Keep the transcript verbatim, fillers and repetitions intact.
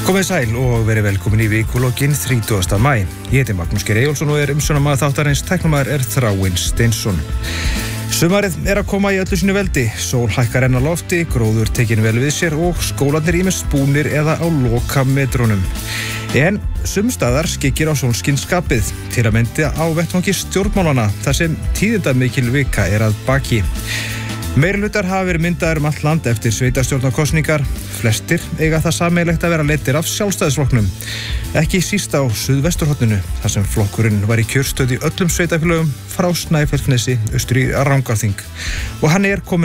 Komið sæl og verið velkomin í vikulokkin þrítugasta maí. Ég heiti Magnús Geir Eyjólfsson og er umsjónarmaður þáttarins, tæknamaður er Þráinn Steinsson. Sumarið er að koma í öllu sínu veldi, sól hækkar enn á lofti, gróður tekin vel við sér og skólarnir ýmist búnir eða á lokametrunum. En sumstaðar skyggir á sólskinsskapið, til að mynda á vettvangi stjórnmálana, þar sem tíðindamikil vika er að baki. Meirihlutar hafa verið myndaðir um allt land eftir sveitarstjórnarkosningar. Flestir eiga það sameiginlegt að vera leiddir af Sjálfstæðisflokknum. Ekki síst á suðvesturhorninu, þar sem flokkurinn var í kjörstöð í öllum sveitarfélögum frá Snæfellsnesi austur í Rangárþing. Og hann er kominn